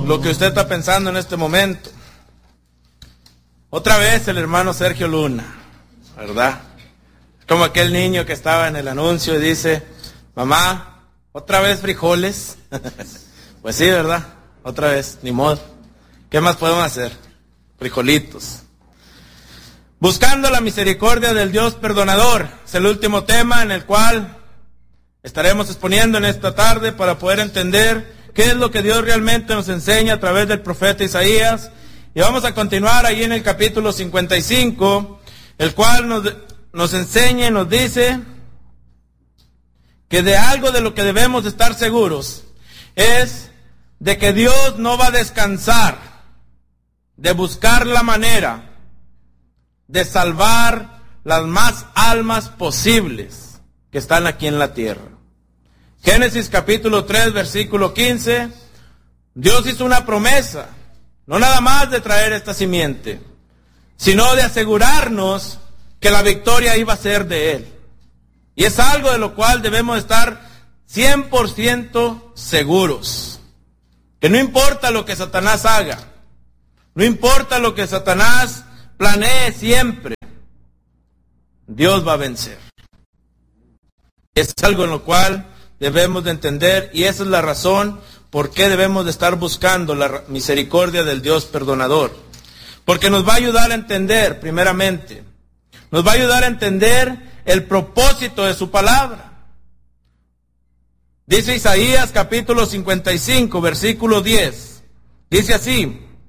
lo que usted está pensando en este momento. Otra vez el hermano Sergio Luna, ¿verdad? Como aquel niño que estaba en el anuncio y dice, mamá, ¿otra vez frijoles? Pues sí, ¿verdad? Otra vez, ni modo. ¿Qué más podemos hacer? Frijolitos. Buscando la misericordia del Dios perdonador. Es el último tema en el cual estaremos exponiendo en esta tarde para poder entender qué es lo que Dios realmente nos enseña a través del profeta Isaías. Y vamos a continuar ahí en el capítulo 55, el cual nos enseña y nos dice que de algo de lo que debemos de estar seguros es de que Dios no va a descansar de buscar la manera de salvar las más almas posibles que están aquí en la tierra. Génesis capítulo 3, versículo 15, Dios hizo una promesa, no nada más de traer esta simiente, sino de asegurarnos que la victoria iba a ser de Él. Y es algo de lo cual debemos estar 100% seguros. Que no importa lo que Satanás haga, no importa lo que Satanás planee siempre, Dios va a vencer. Es algo en lo cual debemos de entender, y esa es la razón por qué debemos de estar buscando la misericordia del Dios perdonador. Porque nos va a ayudar a entender, primeramente, nos va a ayudar a entender el propósito de su palabra. Dice Isaías capítulo 55, versículo 10. Dice así: